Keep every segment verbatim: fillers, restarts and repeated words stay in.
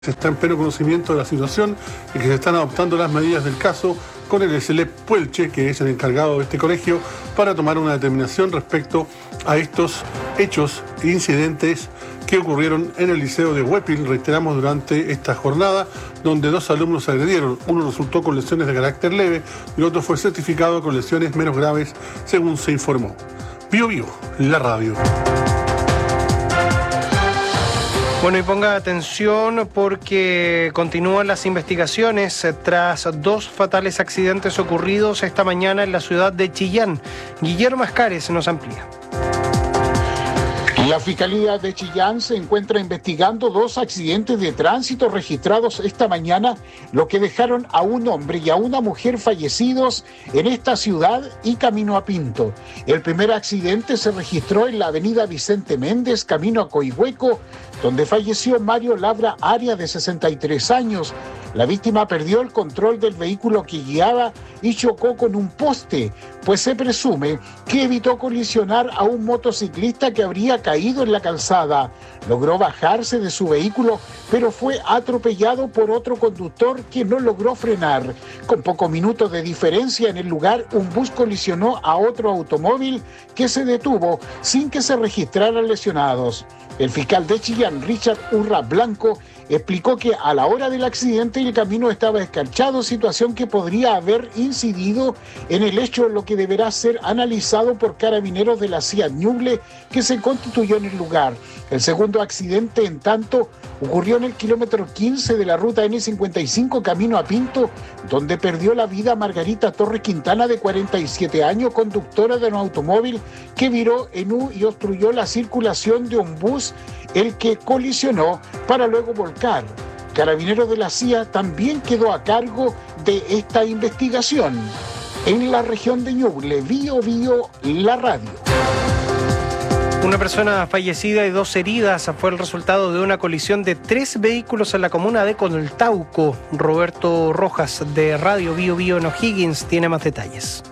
Se está en pleno conocimiento de la situación y que se están adoptando las medidas del caso con el S L E P Puelche, que es el encargado de este colegio, para tomar una determinación respecto a estos hechos e incidentes que ocurrieron en el liceo de Huepil, reiteramos, durante esta jornada, donde dos alumnos se agredieron. Uno resultó con lesiones de carácter leve y el otro fue certificado con lesiones menos graves, según se informó. Bio Bio, la radio. Bueno, y ponga atención porque continúan las investigaciones tras dos fatales accidentes ocurridos esta mañana en la ciudad de Chillán. Guillermo Ascares nos amplía. La Fiscalía de Chillán se encuentra investigando dos accidentes de tránsito registrados esta mañana, lo que dejaron a un hombre y a una mujer fallecidos en esta ciudad y camino a Pinto. El primer accidente se registró en la avenida Vicente Méndez, camino a Coihueco, donde falleció Mario Labra Aria, de sesenta y tres años. La víctima perdió el control del vehículo que guiaba y chocó con un poste, pues se presume que evitó colisionar a un motociclista que habría caído en la calzada. Logró bajarse de su vehículo, pero fue atropellado por otro conductor que no logró frenar. Con pocos minutos de diferencia en el lugar, un bus colisionó a otro automóvil que se detuvo sin que se registraran lesionados. El fiscal de Chillán, Richard Urra Blanco, explicó que a la hora del accidente el camino estaba escarchado, situación que podría haber incidido en el hecho, lo que deberá ser analizado por carabineros de la C I A Ñuble, que se constituyó en el lugar. El segundo accidente, en tanto, ocurrió en el kilómetro quince de la ruta ene cincuenta y cinco camino a Pinto, donde perdió la vida Margarita Torres Quintana, de cuarenta y siete años, conductora de un automóvil que viró en U y obstruyó la circulación de un bus, el que colisionó para luego volcar. Carabineros de la C I A también quedó a cargo de esta investigación. En la región de Ñuble, Bio Bio, la radio. Una persona fallecida y dos heridas fue el resultado de una colisión de tres vehículos en la comuna de Coltauco. Roberto Rojas, de Radio Bio Bio en O'Higgins, tiene más detalles.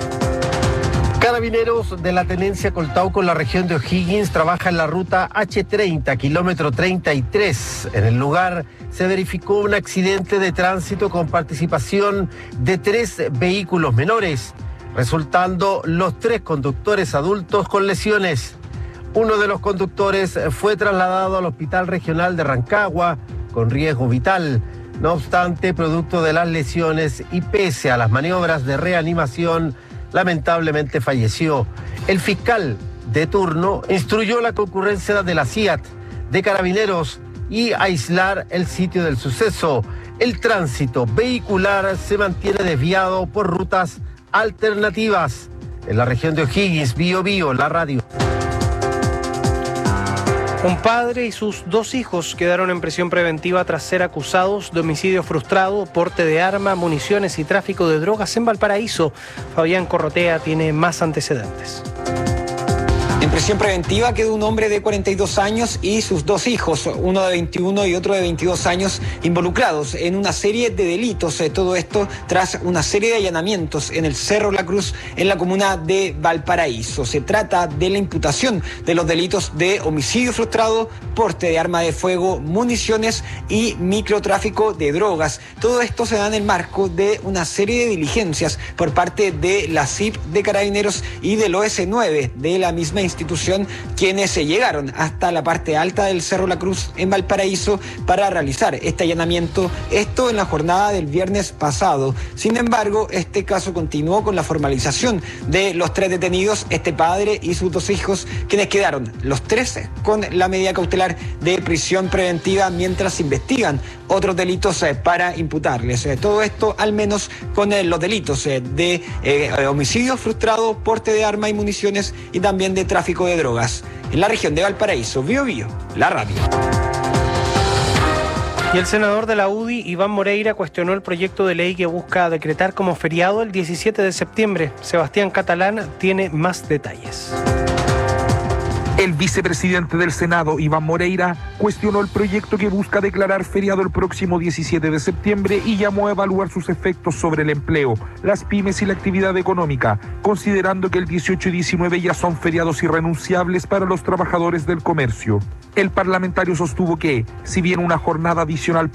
Carabineros de la Tenencia Coltauco en la región de O'Higgins trabaja en la ruta hache treinta, kilómetro treinta y tres. En el lugar se verificó un accidente de tránsito con participación de tres vehículos menores, resultando los tres conductores adultos con lesiones. Uno de los conductores fue trasladado al Hospital Regional de Rancagua con riesgo vital. No obstante, producto de las lesiones y pese a las maniobras de reanimación, lamentablemente falleció. El fiscal de turno instruyó la concurrencia de la C I A T, de Carabineros, y aislar el sitio del suceso. El tránsito vehicular se mantiene desviado por rutas alternativas. En la región de O'Higgins, Bio Bio, la radio. Un padre y sus dos hijos quedaron en prisión preventiva tras ser acusados de homicidio frustrado, porte de arma, municiones y tráfico de drogas en Valparaíso. Fabián Corrotea tiene más antecedentes. En prisión preventiva quedó un hombre de cuarenta y dos años y sus dos hijos, uno de veintiuno y otro de veintidós años, involucrados en una serie de delitos. Todo esto tras una serie de allanamientos en el Cerro La Cruz, en la comuna de Valparaíso. Se trata de la imputación de los delitos de homicidio frustrado, porte de arma de fuego, municiones y microtráfico de drogas. Todo esto se da en el marco de una serie de diligencias por parte de la C I P de Carabineros y del O S nueve de la misma institución, quienes se llegaron hasta la parte alta del Cerro La Cruz en Valparaíso para realizar este allanamiento, esto en la jornada del viernes pasado. Sin embargo, este caso continuó con la formalización de los tres detenidos, este padre y sus dos hijos, quienes quedaron los tres con la medida cautelar de prisión preventiva mientras investigan otros delitos para imputarles. Todo esto al menos con los delitos de eh, homicidio frustrado, porte de arma y municiones y también de tráfico de drogas. En la región de Valparaíso, Bio Bio, la radio. Y el senador de la U D I, Iván Moreira, cuestionó el proyecto de ley que busca decretar como feriado el diecisiete de septiembre. Sebastián Catalán tiene más detalles. El vicepresidente del Senado, Iván Moreira, cuestionó el proyecto que busca declarar feriado el próximo diecisiete de septiembre y llamó a evaluar sus efectos sobre el empleo, las pymes y la actividad económica, considerando que el dieciocho y diecinueve ya son feriados irrenunciables para los trabajadores del comercio. El parlamentario sostuvo que, si bien una jornada adicional